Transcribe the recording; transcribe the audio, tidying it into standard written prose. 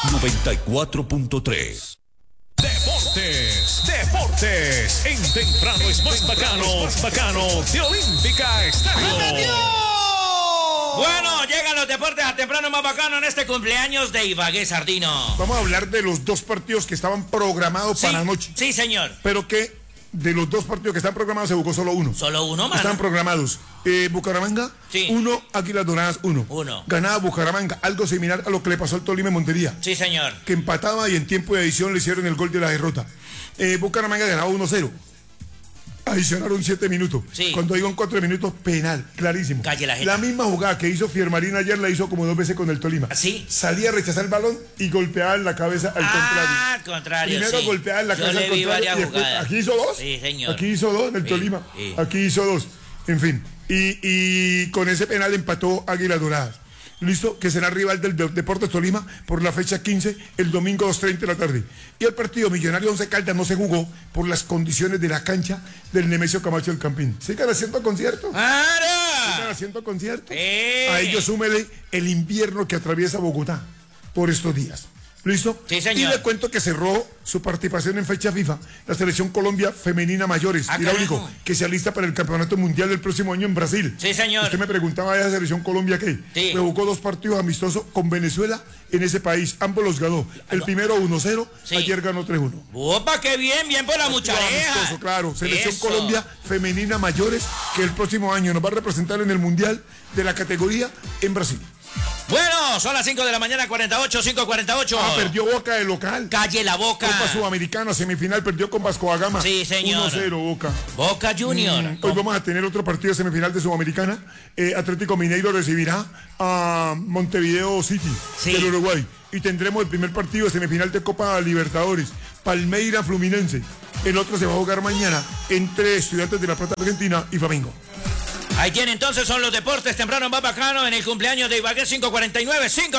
94.3. Deportes. En temprano es más bacano de Olímpica Estéreo. Bueno, llegan los deportes a temprano más bacano en este cumpleaños de Ibagué Sardino. Vamos a hablar de los dos partidos que estaban programados para anoche. Sí, señor. Pero que de los dos partidos que están programados se jugó solo uno. ¿Solo uno, mano? Están programados. Bucaramanga, sí. 1, Águilas Doradas, 1. Ganaba Bucaramanga, algo similar a lo que le pasó al Tolima en Montería. Sí, señor. Que empataba y en tiempo de adición le hicieron el gol de la derrota. Bucaramanga ganaba 1-0. Adicionaron 7 minutos. Sí. Cuando iban 4 minutos, penal, clarísimo. Calle la jeta. La misma jugada que hizo Fiermarín ayer la hizo como 2 veces con el Tolima. ¿Sí? Salía a rechazar el balón y golpeaba en la cabeza al contrario. Primero sí. golpeaba en la cabeza al contrario y después, aquí hizo 2. Sí, señor. Aquí hizo 2 en el Tolima. Sí. Aquí hizo 2. En fin. Y con ese penal empató Águilas Doradas. Listo, que será rival del Deportes Tolima por la fecha 15, el domingo 2:30 de la tarde. Y el partido Millonario Once Caldas no se jugó por las condiciones de la cancha del Nemesio Camacho del Campín. Sigan haciendo conciertos. Sigan haciendo conciertos. A ello súmele el invierno que atraviesa Bogotá por estos días. ¿Listo? Sí, señor. Y le cuento que cerró su participación en fecha FIFA la selección Colombia femenina mayores, hidráulico, que se alista para el campeonato mundial del próximo año en Brasil. Sí, señor. Usted me preguntaba de esa selección Colombia qué. Sí. Se jugó 2 partidos amistosos con Venezuela en ese país. Ambos los ganó. El primero 1-0, sí. Ayer ganó 3-1. ¡Opa, qué bien! Bien por la muchareja. Amistoso, claro. Selección Eso. Colombia femenina mayores, que el próximo año nos va a representar en el mundial de la categoría en Brasil. Bueno, son las 5 de la mañana, 5:48. Perdió Boca de local. Calle la Boca. Copa Sudamericana, semifinal, perdió con Vasco da Gama. Sí, señor. 1-0 Boca. Boca Junior. Hoy vamos a tener otro partido de semifinal de Sudamericana. Atlético Mineiro recibirá a Montevideo City del Uruguay. Y tendremos el primer partido de semifinal de Copa Libertadores. Palmeira Fluminense. El otro se va a jugar mañana entre Estudiantes de La Plata Argentina y Flamengo. Ahí tiene entonces, son los deportes temprano más bacano en el cumpleaños de Ibagué 549.